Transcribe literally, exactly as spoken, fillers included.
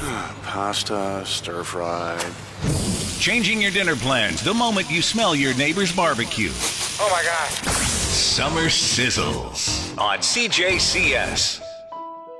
Pasta, stir fried. Changing your dinner plans the moment you smell your neighbor's barbecue. Oh my God. Summer Sizzles on C J C S.